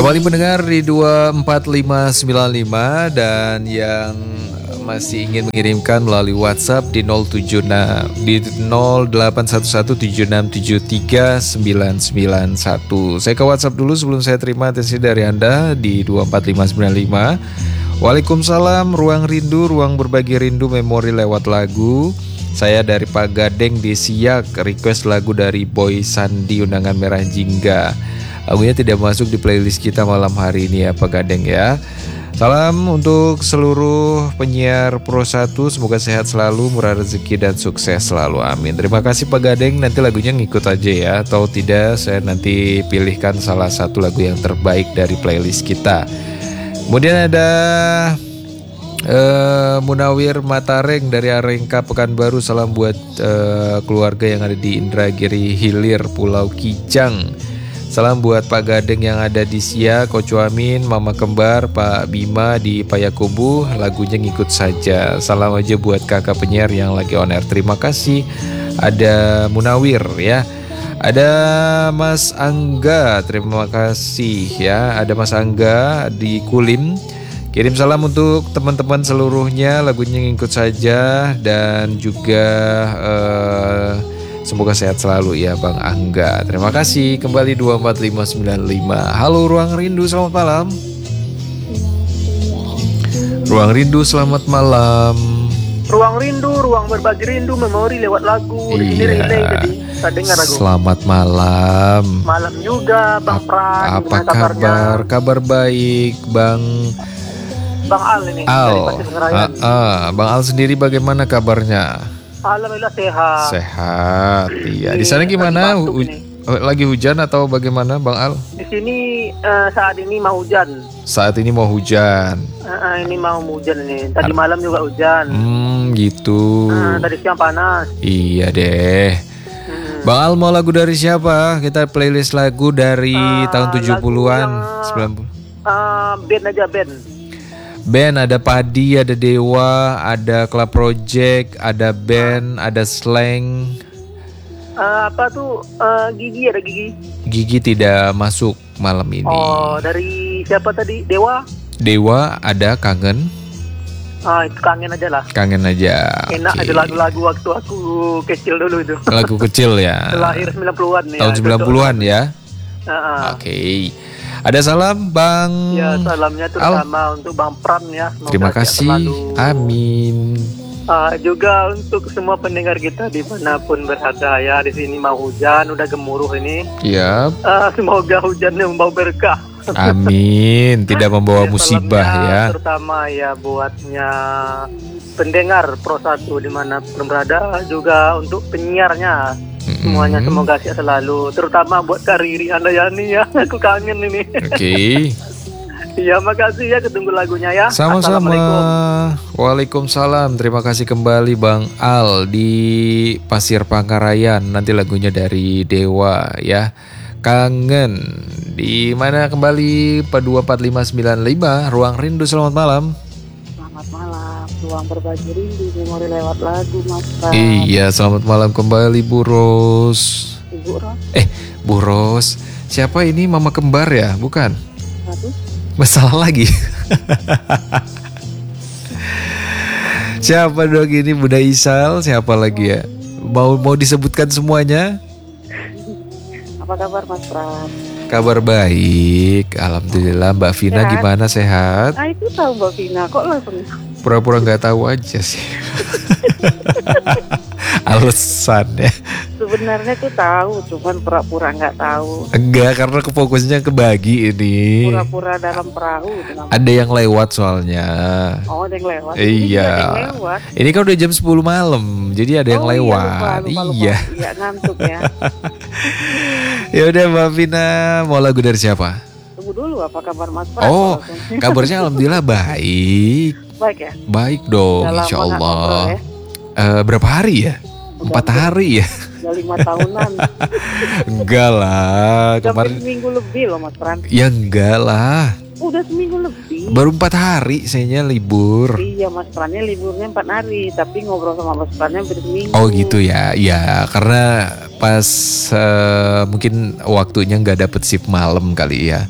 Kembali mendengar di 24595 dan yang masih ingin mengirimkan melalui WhatsApp di 088176739991. Saya ke WhatsApp dulu sebelum saya terima atensi dari Anda di 24595. Waalaikumsalam, ruang rindu, ruang berbagi rindu, memori lewat lagu. Saya dari Pak Gadeng di Siak, request lagu dari Boy Sandi, Undangan Merah Jingga. Lagunya tidak masuk di playlist kita malam hari ini ya Pak Gadeng ya. Salam untuk seluruh penyiar Pro 1, semoga sehat selalu, murah rezeki dan sukses selalu, amin. Terima kasih Pak Gadeng, nanti lagunya ngikut aja ya. Atau tidak saya nanti pilihkan salah satu lagu yang terbaik dari playlist kita. Kemudian ada Munawir Matareng dari Arengka Pekanbaru. Salam buat keluarga yang ada di Indragiri Hilir Pulau Kijang. Salam buat Pak Gadeng yang ada di Siak, Koco Amin, Mama Kembar, Pak Bima di Payakumbuh. Lagunya ngikut saja. Salam aja buat kakak penyiar yang lagi on air. Terima kasih. Ada Munawir ya. Ada Mas Angga, terima kasih ya. Ada Mas Angga di Kulim. Kirim salam untuk teman-teman seluruhnya, lagunya ngikut saja. Dan juga semoga sehat selalu ya Bang Angga. Terima kasih. Kembali 24595. Halo Ruang Rindu, selamat malam. Ruang Rindu, selamat malam. Ruang rindu, ruang berbagi rindu, memori lewat lagu. Di sini relay jadi saya dengar lagu. Selamat malam. Malam juga Bang Pran. Apa kabar? Kabar baik Bang Al ini Al. dari Pasir Pengrayan. Bang Al sendiri bagaimana kabarnya? Alhamdulillah sehat. Sehat. Iya. Di sana gimana? Lagi hujan atau bagaimana Bang Al? Di sini saat ini mau hujan. Saat ini mau hujan. Ini mau hujan ini. Tadi malam juga hujan. Gitu. Tadi siang panas. Iya deh. Bang Al mau lagu dari siapa? Kita playlist lagu dari tahun 70-an, 90. Band aja band. Band ada Padi, ada Dewa, ada Club Project, ada band, ada Slang. Apa tuh Gigi, ada Gigi. Gigi tidak masuk malam ini. Oh, dari siapa tadi? Dewa? Dewa ada Kangen. Itu kangen aja lah. Kangen aja. Enak Okay. ada lagu-lagu waktu aku kecil dulu itu. Lagu kecil ya. Lahir 90-an ya. Tahun 90-an ya. Oke. Ada salam Bang. Ya, salamnya terutama untuk Bang Pran ya. Semoga terima kasih. Amin. Juga untuk semua pendengar kita dimanapun berada ya. Di sini mau hujan, udah gemuruh ini. Iya. Semoga hujannya membawa berkah. Amin. Tidak membawa musibah ya. Terutama ya buatnya pendengar Pro 1 dimanapun berada, juga untuk penyiarnya. Semuanya semoga sehat selalu. Terutama buat Kak Riri Andayani ya. Aku kangen ini. Oke. Iya, makasih ya, ketunggu lagunya ya. Sama-sama. Waalaikumsalam. Terima kasih kembali Bang Al di Pasir Pangkarayan. Nanti lagunya dari Dewa ya. Kangen. Di mana kembali 24595 Ruang Rindu, selamat malam. Selamat malam. Ruang berbagi rindu, memori lewat lagu, Mas Pran. Iya, selamat malam kembali Bu Ros. Ibu Ros. Bu Ros. Siapa ini, Mama Kembar ya? Bukan? Aduh. Masalah lagi. Siapa dong ini, Bunda Isal? Siapa lagi ya? Mau disebutkan semuanya? Apa kabar Mas Pran? Kabar baik, alhamdulillah. Mbak Vina Sehat? Gimana, sehat? Itu tahu Mbak Vina, kok langsung Pura-pura nggak tahu aja sih. Alasan ya. sebenarnya tuh tahu, cuman pura-pura nggak tahu. Enggak, karena fokusnya kebagi ini. Pura-pura dalam perahu. Ada yang lewat soalnya. Oh, ada yang lewat. Iya. Ini juga ada yang lewat. Ini kan udah jam 10 malam, jadi ada yang lewat. Lupa. Iya. Iya, ngantuk ya. Ya udah Mbak Vina, mau lagu dari siapa? Tunggu dulu, apa kabar Mas Pran? Oh, kabarnya alhamdulillah baik. Baik ya. Baik dong, Udah lama insya nggak Allah. ngobrol ya? Berapa hari ya? 4 hari ya? Udah 5 tahunan. Enggak lah, Udah kemarin. seminggu lebih loh Mas Pran. Ya enggak lah. Udah seminggu lebih. Baru 4 hari sayanya libur. Iya, Mas Prannya liburnya 4 hari, tapi ngobrol sama Mas Prannya berseminggu. Oh gitu ya. Ya karena pas mungkin waktunya nggak dapet shift malam kali ya.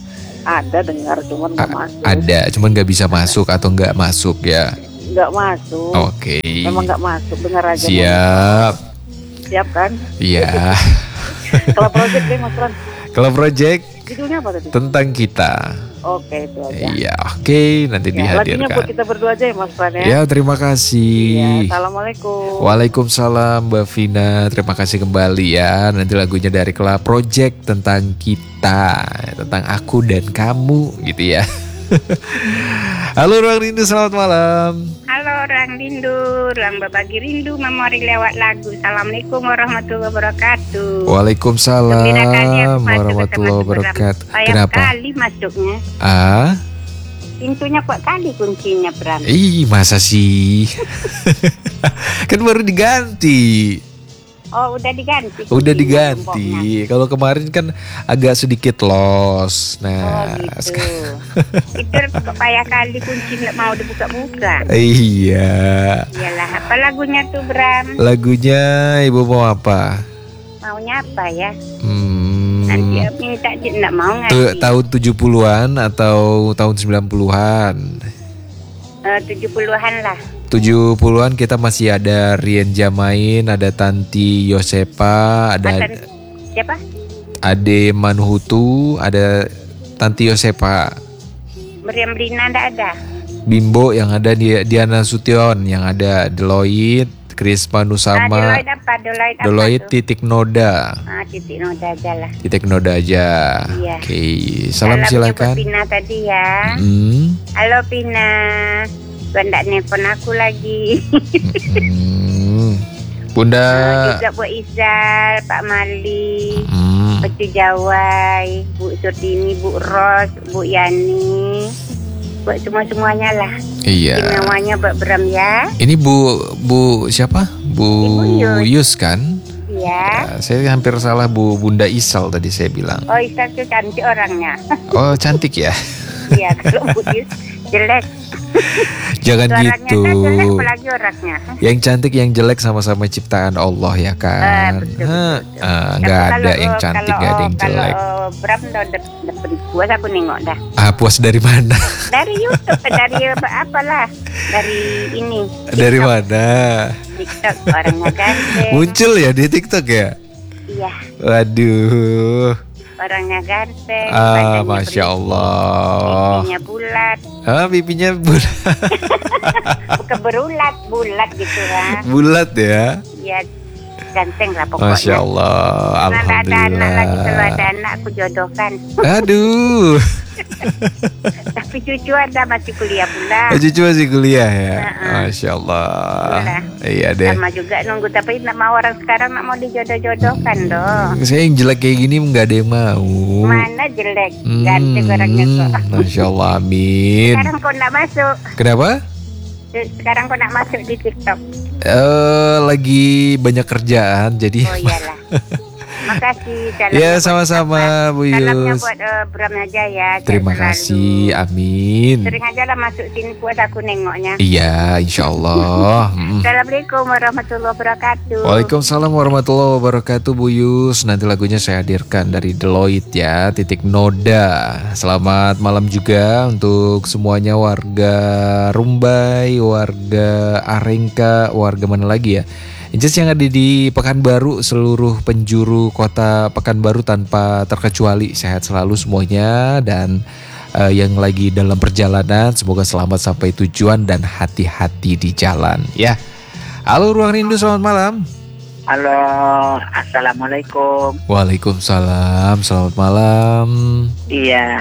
Ada dengar, cuman nggak masuk. Ada, cuman nggak bisa masuk atau nggak masuk ya. Nggak masuk. Oke. Memang nggak masuk, dengar aja. Siap. Siap kan? Iya. Kalau project deh Mas Pran. Kalau project Judulnya apa tadi? tentang kita. Oke, itu aja. Iya, oke, nanti Ya, lagunya buat dihadirkan. kita berdua aja ya Mas Pran ya. Ya, terima kasih. Iya, Assalamualaikum. Waalaikumsalam Mbak Vina, terima kasih kembali ya. Nanti lagunya dari Kela Project tentang kita, tentang aku dan kamu gitu ya. Halo Ruang Rindu, selamat malam. Halo Ruang Rindu, Ruang Berbagi Rindu, memori lewat lagu. Assalamualaikum warahmatullahi wabarakatuh. Waalaikumsalam Gembira kali aku masuk warahmatullahi bersama wabarakatuh. Bram. Sayang Kenapa? kali masuknya. Ah, Pintunya kuat kali kuncinya, Bram. masa sih? Kan baru diganti. Oh, udah diganti. Udah kuncinya, diganti. Kalau kemarin kan agak sedikit los. gemboknya. Oh, Nah, gitu. Itu payah kali kunci nggak mau dibuka-buka. iya. Iyalah, apa lagunya tuh, Bram? Lagunya Ibu mau apa? Maunya apa ya? Nanti minta nggak mau ngasih. Tahun 70-an atau tahun 90-an? 70-an lah. 70-an kita masih ada Rien Jamain, ada Tanti Yosepa, ada Siapa? Ade Manhutu, ada Tanti Yosepa, Meriam Rina nggak ada. Bimbo yang ada Diana Sution, yang ada Deloitte, Chris Panusama, Deloitte apa? Deloitte apa Deloitte tuh? titik noda. Titik noda aja lah. Titik noda aja. Iya. Oke, salam Salamnya silakan. buat Pina tadi ya. Hmm. Halo Pina, gua ndak nelpon aku lagi. Bunda. Juga buat Izal, Pak Mali, Hmm. Pecu Jawai, Bu Surtini, Bu Ros, Bu Yani, buat semua-semuanya lah. Iya. Istimewanya buat Bram ya. Ini Bu siapa? Bu Ibu Yus kan? Iya. Ya, saya hampir salah Bunda Isal tadi saya bilang. Oh Isal tuh cantik orangnya. Oh cantik ya. Iya, kalau Bu Yus jelek. Jangan Suaranya gitu. kan jelek, apalagi orangnya. Yang cantik yang jelek sama-sama ciptaan Allah ya kan. Betul. Nggak Tapi ada yang cantik, nggak ada yang jelek. Kalau Bram udah dapet puas aku nengok dah. Puas dari mana? Dari YouTube, dari apalah, dari ini. Dari mana? TikTok orangnya ganteng. Muncul ya di TikTok ya? Iya, Waduh. orangnya ganteng. badannya Masya berisi, Allah. pipinya bulat, Pipinya bulat. bukan berulat, bulat gitu lah. Bulat ya. Iya, ganteng lah pokoknya. Masya Allah. Nah, ada anak lagi, kalau ada Alhamdulillah. anak aku jodohkan. Aduh. Tapi cucu ada masih kuliah pula. Cucu masih kuliah ya. Heeh. Masya Allah. Iyalah. Iya deh. Sama juga nunggu, tapi nak mau orang sekarang nak mau dijodoh-jodohkan dong. Saya yang jelek kayak gini nggak ada yang mau. Mana jelek, ganteng orangnya kok. Masya Allah, amin. Sekarang kau nak masuk, Kenapa? sekarang kau nak masuk di TikTok. Lagi banyak kerjaan jadi. Oh iyalah. Makasih. Ya sama-sama Bu Salamnya Yus. buat Bram aja ya. sehat Terima selalu. kasih, amin. Sering aja lah masuk sini buat aku nengoknya. Iya, insya Allah. Assalamualaikum warahmatullahi wabarakatuh. Waalaikumsalam warahmatullahi wabarakatuh Bu Yus. Nanti lagunya saya hadirkan dari Deloitte ya, titik noda. Selamat malam juga untuk semuanya, warga Rumbai, warga Arengka, warga mana lagi ya, Inces yang ada di Pekanbaru, seluruh penjuru kota Pekanbaru tanpa terkecuali. Sehat selalu semuanya, dan yang lagi dalam perjalanan semoga selamat sampai tujuan dan hati-hati di jalan ya. Halo Ruang Rindu, selamat malam. Halo, assalamualaikum. Waalaikumsalam, selamat malam. Iya,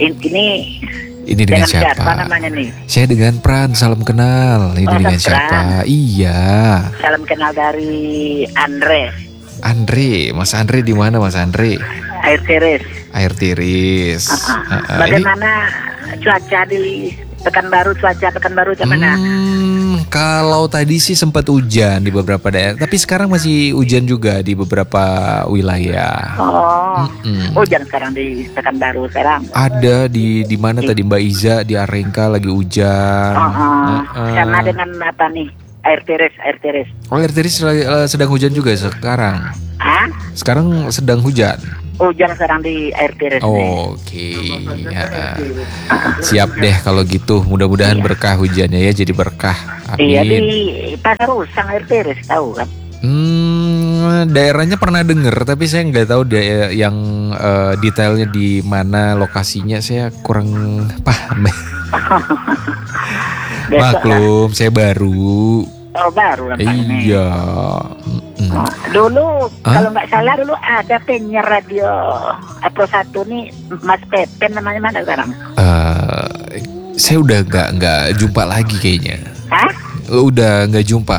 ini Ini dengan siapa siapa? namanya nih? Saya dengan Pran, salam kenal. Ini Oh, dengan Pran. siapa? Iya, Salam kenal dari Andre, Andre. Mas Andre di mana Mas Andre? Air Tiris. Air Tiris. Ini Bagaimana cuaca di Pekanbaru? Cuaca Pekanbaru gimana? kalau tadi sih sempat hujan di beberapa daerah, tapi sekarang masih hujan juga di beberapa wilayah. Oh, hujan sekarang di Pekanbaru sekarang. Ada di mana tadi Mbak Iza, di Arengka lagi hujan. Sama dengan apa nih? Air Tiris. Oh, Air Tiris sedang hujan juga sekarang. Hah? Sekarang sedang hujan. hujan sekarang di air tiris nih. Oke, ya. Siap deh kalau gitu. Mudah-mudahan berkah hujannya ya, jadi berkah. Iya, di Amin. Pasar Usang air tiris, tahu kan? Daerahnya pernah denger, tapi saya nggak tahu yang detailnya di mana lokasinya. Saya kurang paham. Maklum, saya baru. Oh, baru kan ini. Iya. Dulu kalau nggak salah dulu ada penyiar radio Pro 1 nih, Mas Pepen namanya, mana sekarang? Saya udah nggak jumpa lagi kayaknya. Hah? Udah nggak jumpa.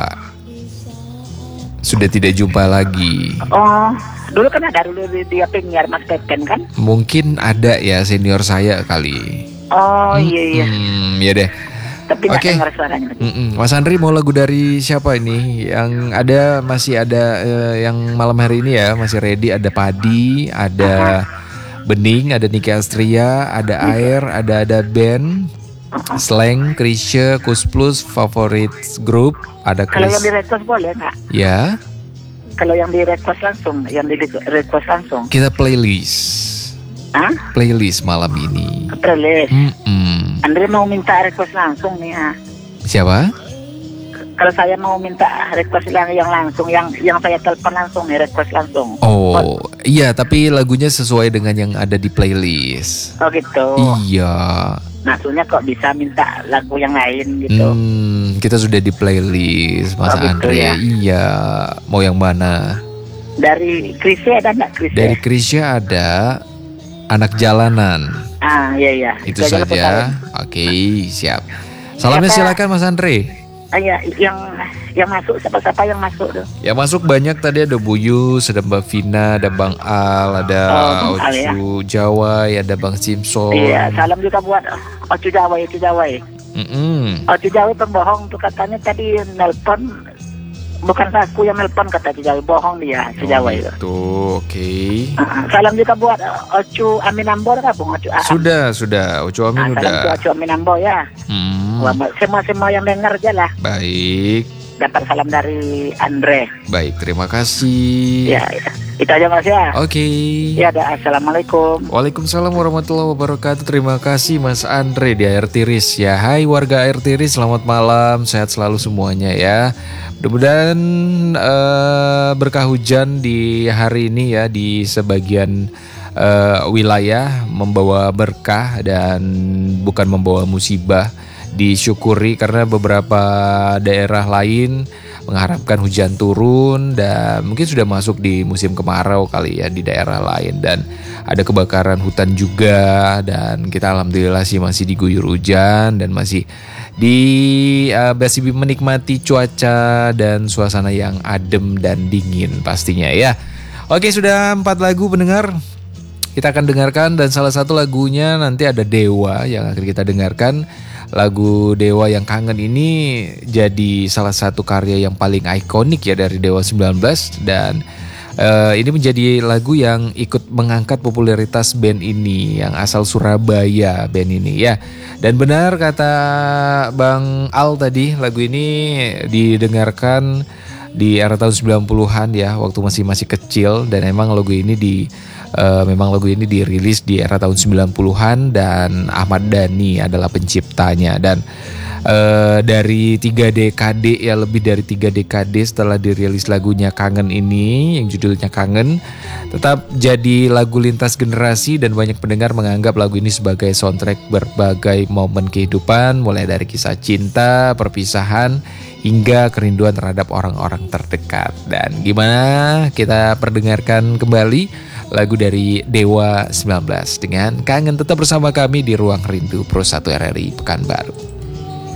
Sudah tidak jumpa lagi. Oh, dulu kan ada dulu dia penyiar Mas Pepen kan? Mungkin ada ya senior saya kali. Oh iya. Ya deh. Tapi nggak Oke. dengar suaranya. Mas Andri mau lagu dari siapa ini? Yang ada masih ada yang malam hari ini ya masih ready. Ada Padi, ada Bening, ada Niki Astria, ada Air, ada band, Slang, Krisya, Kus Plus, Favorit Group, ada Kalau yang Chris. di request boleh nggak? Ya, Kalau yang di request langsung, langsung. kita playlist. Hah? Playlist malam ini. Playlist. Andre mau minta request langsung nih ya. Siapa? Kalau saya mau minta request yang langsung, yang saya telepon langsung nih, request langsung. Oh, iya, tapi lagunya sesuai dengan yang ada di playlist. Oh gitu. Iya. Maksudnya kok bisa minta lagu yang lain gitu. Kita sudah di playlist, Mas Oh, gitu Andre. ya. Iya, mau yang mana? Dari Krisya ada nggak Krisya? Dari Krisya ada Anak Jalanan. Ah iya. Itu aja lepas saja. Oke, siap. Salamnya silakan Mas Andre. Iya, yang masuk siapa yang masuk tuh? Ya masuk banyak tadi, ada Buyus, ada Mbak Vina, ada Bang Al, ada Bang Al, ya. Ocu Jawa, ada Bang Simpson. Iya, salam juga buat Ocu Jawa. Ocu Jawa pembohong tuh, katanya tadi nelpon, bukan aku yang nelpon kata Ocu Jawa, bohong dia Ocu Jawa itu. Itu oke. Salam juga buat Ocu Aminambo kan, Bung Ocu. Sudah. Ocu Amin Salam udah. buat Ocu Aminambo ya. Wah, semua yang dengar aja lah. Baik. Dapat salam dari Andre. Baik, terima kasih. Ya, itu aja Mas ya. Oke. Ya, assalamualaikum. Waalaikumsalam warahmatullahi wabarakatuh. Terima kasih Mas Andre di Air Tiris ya. Hai warga Air Tiris, selamat malam. Sehat selalu semuanya ya. Mudah-mudahan berkah hujan di hari ini ya, di sebagian wilayah membawa berkah dan bukan membawa musibah. Disyukuri karena beberapa daerah lain mengharapkan hujan turun dan mungkin sudah masuk di musim kemarau kali ya di daerah lain, dan ada kebakaran hutan juga, dan kita alhamdulillah sih masih diguyur hujan dan masih masih menikmati cuaca dan suasana yang adem dan dingin pastinya ya. Oke, sudah 4 lagu pendengar kita akan dengarkan, dan salah satu lagunya nanti ada Dewa yang akan kita dengarkan. Lagu Dewa yang Kangen ini jadi salah satu karya yang paling ikonik ya dari Dewa 19, dan ini menjadi lagu yang ikut mengangkat popularitas band ini yang asal Surabaya, band ini ya. Dan benar kata Bang Al tadi, lagu ini didengarkan di era tahun 90-an ya, waktu masih kecil, dan memang lagu ini dirilis di era tahun 90-an dan Ahmad Dhani adalah penciptanya, dan dari 3 dekade ya, lebih dari 3 dekade setelah dirilis lagunya Kangen ini yang judulnya Kangen, tetap jadi lagu lintas generasi dan banyak pendengar menganggap lagu ini sebagai soundtrack berbagai momen kehidupan, mulai dari kisah cinta, perpisahan hingga kerinduan terhadap orang-orang terdekat. Dan gimana kita perdengarkan kembali lagu dari Dewa 19 dengan Kangen. Tetap bersama kami di Ruang Rindu Pro 1 RRI Pekanbaru.